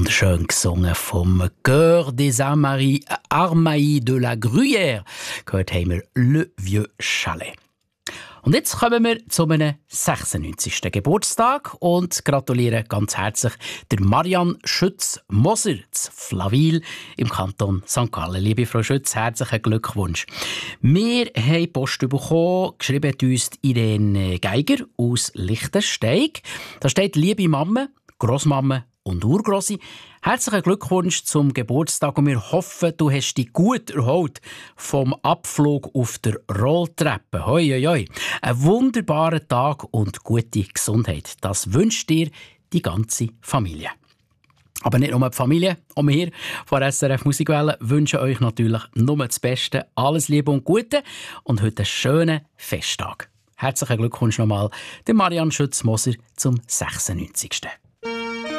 Wunderschön gesungen vom Chœur des Armailles de la Gruyère. Gehört haben wir Le Vieux Chalet. Und jetzt kommen wir zu einem 96. Geburtstag und gratulieren ganz herzlich der Marianne Schütz-Moser zu Flawil im Kanton St. Gallen. Liebe Frau Schütz, herzlichen Glückwunsch. Wir haben Post bekommen, geschrieben hat uns Irene Geiger aus Lichtensteig. Da steht: Liebe Mama, Grossmama und Urgrossi, herzlichen Glückwunsch zum Geburtstag und wir hoffen, du hast dich gut erholt vom Abflug auf der Rolltreppe. Hoi, hoi, hoi. Einen wunderbaren Tag und gute Gesundheit. Das wünscht dir die ganze Familie. Aber nicht nur die Familie, auch wir von SRF Musikwelle wünschen euch natürlich nur das Beste. Alles Liebe und Gute und heute einen schönen Festtag. Herzlichen Glückwunsch nochmal der Marianne Schütz-Moser zum 96.